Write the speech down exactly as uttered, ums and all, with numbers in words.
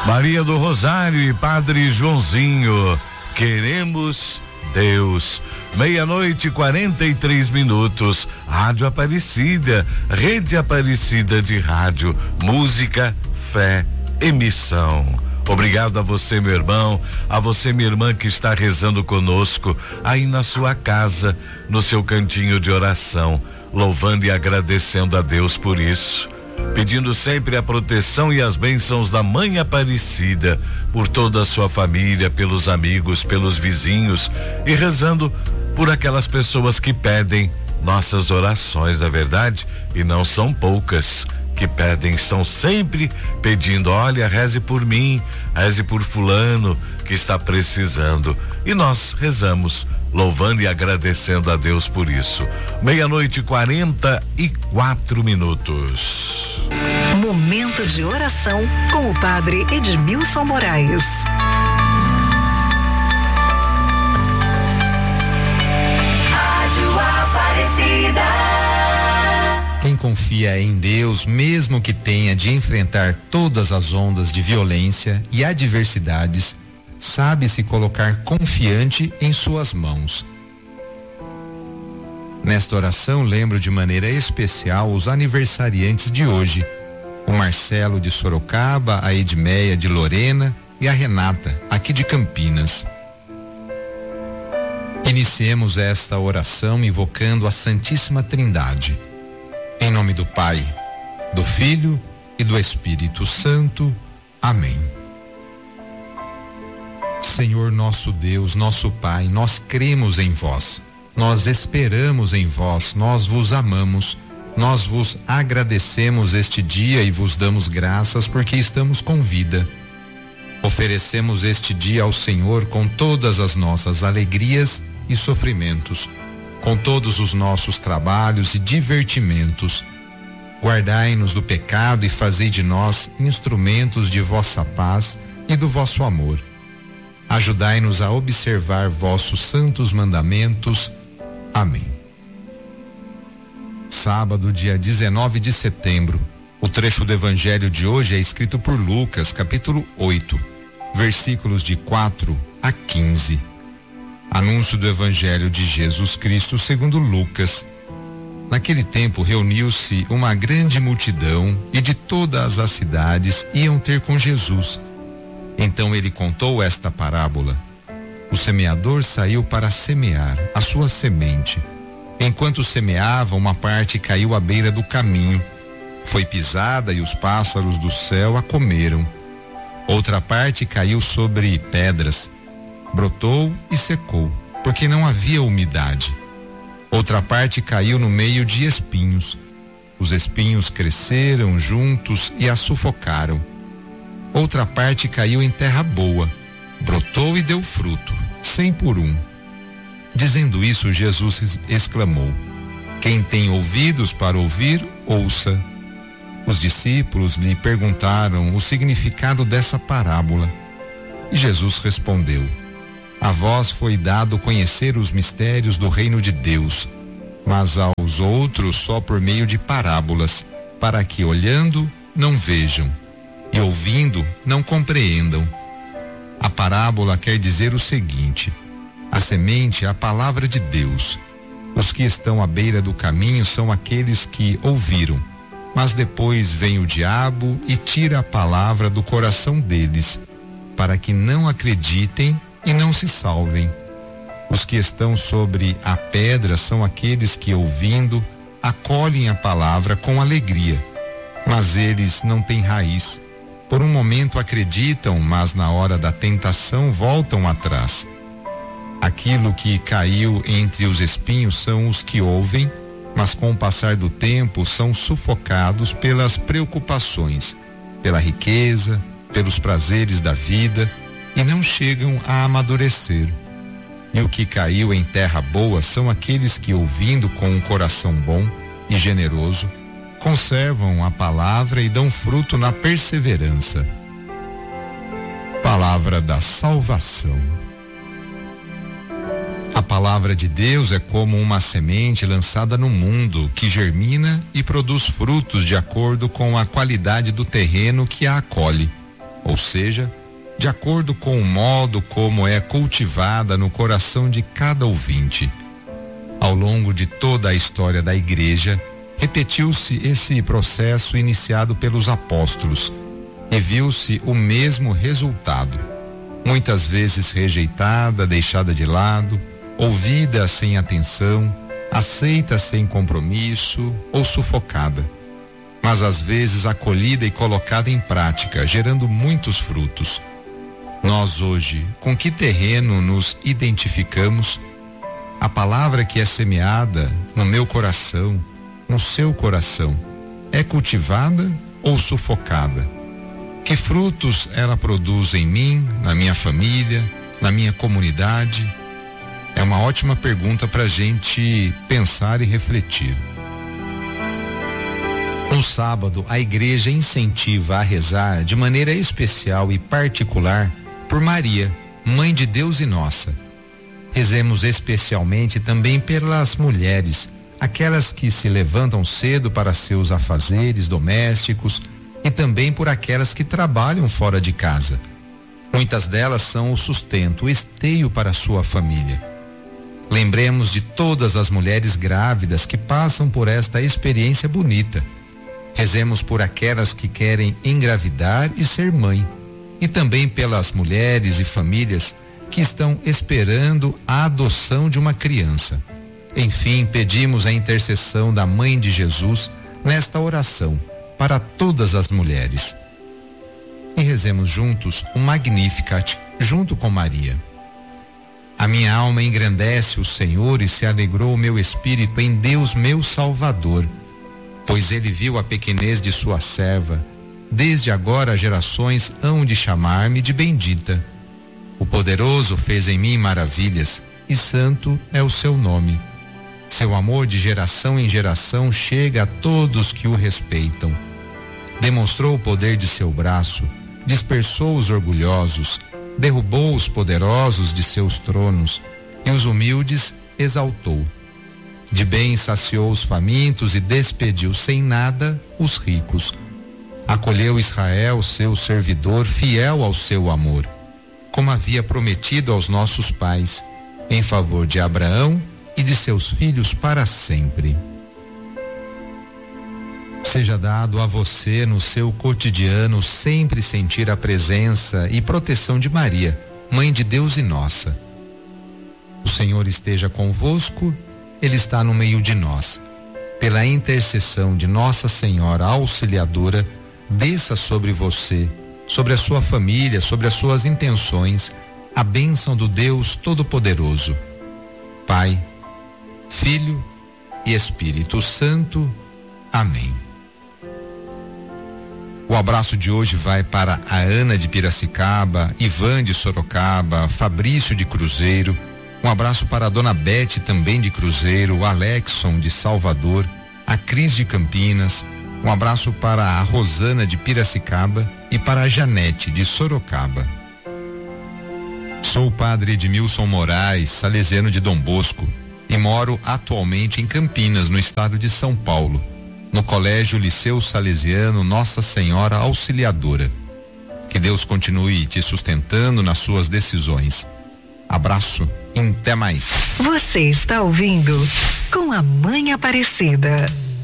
Maria do Rosário e Padre Joãozinho, queremos Deus. Meia-noite, quarenta e três minutos. Rádio Aparecida, Rede Aparecida de Rádio, música, fé, emissão. Obrigado a você, meu irmão, a você, minha irmã, que está rezando conosco aí na sua casa, no seu cantinho de oração, louvando e agradecendo a Deus por isso. Pedindo sempre a proteção e as bênçãos da Mãe Aparecida por toda a sua família, pelos amigos, pelos vizinhos e rezando por aquelas pessoas que pedem nossas orações, na verdade, e não são poucas que pedem, estão sempre pedindo, olha, reze por mim, reze por fulano que está precisando, e nós rezamos, louvando e agradecendo a Deus por isso. Meia-noite, quarenta e quatro minutos. Momento de oração com o Padre Edmilson Moraes. Rádio Aparecida. Quem confia em Deus, mesmo que tenha de enfrentar todas as ondas de violência e adversidades, sabe se colocar confiante em suas mãos. Nesta oração, lembro de maneira especial os aniversariantes de hoje: o Marcelo de Sorocaba, a Edmeia de Lorena e a Renata, aqui de Campinas. Iniciemos esta oração invocando a Santíssima Trindade. Em nome do Pai, do Filho e do Espírito Santo. Amém. Senhor nosso Deus, nosso Pai, nós cremos em vós, nós esperamos em vós, nós vos amamos, nós vos agradecemos este dia e vos damos graças porque estamos com vida. Oferecemos este dia ao Senhor com todas as nossas alegrias e sofrimentos, com todos os nossos trabalhos e divertimentos. Guardai-nos do pecado e fazei de nós instrumentos de vossa paz e do vosso amor. Ajudai-nos a observar vossos santos mandamentos. Amém. Sábado, dia dezenove de setembro. O trecho do evangelho de hoje é escrito por Lucas, capítulo oito, versículos de quatro a quinze. Anúncio do evangelho de Jesus Cristo segundo Lucas. Naquele tempo reuniu-se uma grande multidão e de todas as cidades iam ter com Jesus. Então ele contou esta parábola: o semeador saiu para semear a sua semente. Enquanto semeava, uma parte caiu à beira do caminho. Foi pisada e os pássaros do céu a comeram. Outra parte caiu sobre pedras. Brotou e secou, porque não havia umidade. Outra parte caiu no meio de espinhos. Os espinhos cresceram juntos e a sufocaram. Outra parte caiu em terra boa, brotou e deu fruto, cem por um. Dizendo isso, Jesus exclamou: quem tem ouvidos para ouvir, ouça. Os discípulos lhe perguntaram o significado dessa parábola. E Jesus respondeu: a vós foi dado conhecer os mistérios do reino de Deus, mas aos outros só por meio de parábolas, para que olhando não vejam e ouvindo não compreendam. A parábola quer dizer o seguinte: a semente é a palavra de Deus. Os que estão à beira do caminho são aqueles que ouviram, mas depois vem o diabo e tira a palavra do coração deles, para que não acreditem e não se salvem. Os que estão sobre a pedra são aqueles que, ouvindo, acolhem a palavra com alegria, mas eles não têm raiz. Por um momento acreditam, mas na hora da tentação voltam atrás. Aquilo que caiu entre os espinhos são os que ouvem, mas com o passar do tempo são sufocados pelas preocupações, pela riqueza, pelos prazeres da vida, e não chegam a amadurecer. E o que caiu em terra boa são aqueles que, ouvindo com um coração bom e generoso, conservam a palavra e dão fruto na perseverança. Palavra da salvação. A palavra de Deus é como uma semente lançada no mundo que germina e produz frutos de acordo com a qualidade do terreno que a acolhe. ou seja, de acordo com o modo como é cultivada no coração de cada ouvinte. Ao longo de toda a história da igreja, repetiu-se esse processo iniciado pelos apóstolos e viu-se o mesmo resultado. Muitas vezes rejeitada, deixada de lado, ouvida sem atenção, aceita sem compromisso ou sufocada, mas às vezes acolhida e colocada em prática, gerando muitos frutos. Nós hoje, com que terreno nos identificamos? A palavra que é semeada no meu coração, no seu coração, é cultivada ou sufocada? Que frutos ela produz em mim, na minha família, na minha comunidade? É uma ótima pergunta para a gente pensar e refletir. No sábado, a igreja incentiva a rezar de maneira especial e particular por Maria, Mãe de Deus e nossa. Rezemos especialmente também pelas mulheres, aquelas que se levantam cedo para seus afazeres domésticos, e também por aquelas que trabalham fora de casa. Muitas delas são o sustento, o esteio para sua família. Lembremos de todas as mulheres grávidas que passam por esta experiência bonita. Rezemos por aquelas que querem engravidar e ser mãe, e também pelas mulheres e famílias que estão esperando a adoção de uma criança. Enfim, pedimos a intercessão da Mãe de Jesus nesta oração para todas as mulheres. E rezemos juntos o Magnificat, junto com Maria. A minha alma engrandece o Senhor e se alegrou o meu espírito em Deus meu Salvador, pois ele viu a pequenez de sua serva. Desde agora gerações hão de chamar-me de bendita. O Poderoso fez em mim maravilhas, e santo é o seu nome. Seu amor de geração em geração chega a todos que o respeitam. Demonstrou o poder de seu braço, dispersou os orgulhosos, derrubou os poderosos de seus tronos, e os humildes exaltou. De bem saciou os famintos e despediu sem nada os ricos. Acolheu Israel, seu servidor, fiel ao seu amor, como havia prometido aos nossos pais, em favor de Abraão e de seus filhos para sempre. Seja dado a você no seu cotidiano sempre sentir a presença e proteção de Maria, Mãe de Deus e nossa. O Senhor esteja convosco, Ele está no meio de nós. Pela intercessão de Nossa Senhora Auxiliadora, desça sobre você, sobre a sua família, sobre as suas intenções, a bênção do Deus Todo-Poderoso, Pai, Filho e Espírito Santo. Amém. O abraço de hoje vai para a Ana de Piracicaba, Ivan de Sorocaba, Fabrício de Cruzeiro. Um abraço para a Dona Bete, também de Cruzeiro, o Alexson de Salvador, a Cris de Campinas. Um abraço para a Rosana de Piracicaba e para a Janete de Sorocaba. Sou o padre Edmilson Moraes, salesiano de Dom Bosco, e moro atualmente em Campinas, no estado de São Paulo, no Colégio Liceu Salesiano Nossa Senhora Auxiliadora. Que Deus continue te sustentando nas suas decisões. Abraço e até mais. Você está ouvindo Com a Mãe Aparecida.